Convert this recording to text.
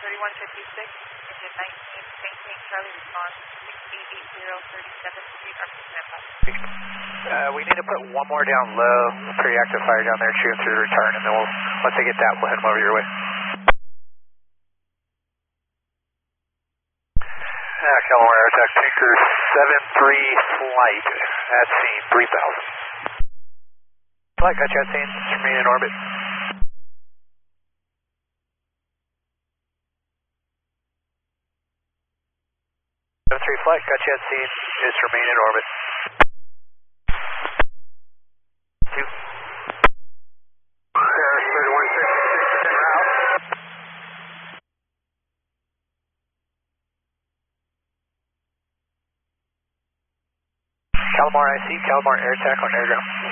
3156, engine 19, maintain Charlie response 6880 37th Street, Arlington, standby. We need to put one more down low, pretty active fire down there, shoot them through the return, and then once they get that, we'll head them over your way. Calamar Air Attack Tinker 7-3 flight at scene 3000. Flight, got you at scene, remain in orbit. 7-3 flight, got you at scene, just remain in orbit. 2. Paris 3156 en route. Calamar IC, Calamar Air Attack on airground.